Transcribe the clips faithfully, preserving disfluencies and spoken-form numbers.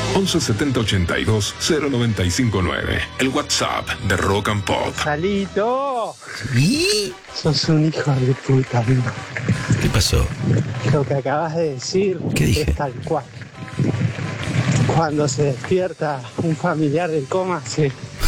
once setenta ochenta y dos cero noventa y cinco nueve. El WhatsApp de Rock and Pop. ¡Salito! ¿Y? Sos un hijo de puta, amigo. ¿Qué pasó? Lo que acabas de decir ¿Qué dije? es tal cual. Cuando se despierta un familiar del coma, se...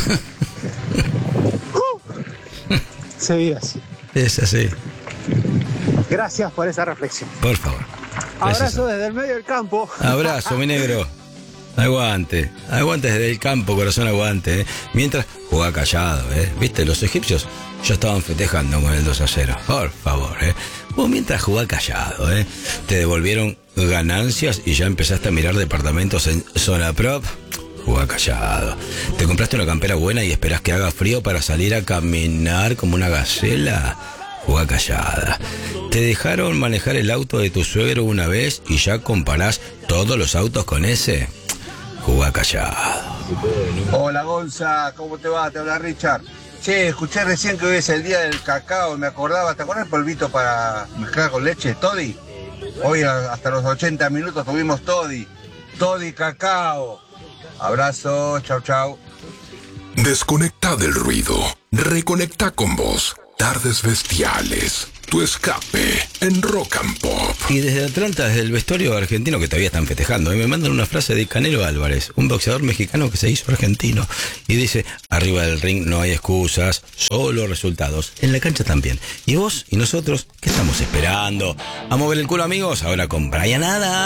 uh, se vive así. Es así. Gracias por esa reflexión. Por favor. Gracias. Abrazo desde el medio del campo. Abrazo, mi negro. Aguante. Aguante desde el campo, corazón, aguante. ¿eh? Mientras jugá callado, ¿eh? ¿Viste? Los egipcios ya estaban festejando con el dos a cero. Por favor, ¿eh? Vos mientras jugá callado, ¿eh? Te devolvieron ganancias y ya empezaste a mirar departamentos en zona prop. Jugá callado. Te compraste una campera buena y esperás que haga frío para salir a caminar como una gacela. Jugá callada. Te dejaron manejar el auto de tu suegro una vez y ya comparás todos los autos con ese. Jugá callado. Hola Gonza, ¿cómo te va? Te habla Richard. Che, escuché recién que hoy es el día del cacao, me acordaba, ¿te acuerdas el polvito para mezclar con leche, Toddy? Hoy a- hasta los ochenta minutos tuvimos Toddy. Toddy cacao. Abrazo, chau chau. Desconecta del ruido. Reconecta con vos. Tardes bestiales. Tu escape en Rock and Pop. Y desde Atlanta, desde el vestuario argentino que todavía están festejando, y me mandan una frase de Canelo Álvarez, un boxeador mexicano que se hizo argentino, y dice: arriba del ring no hay excusas, solo resultados. En la cancha también. Y vos y nosotros, ¿qué estamos esperando? A mover el culo, amigos, ahora con Brian Adams.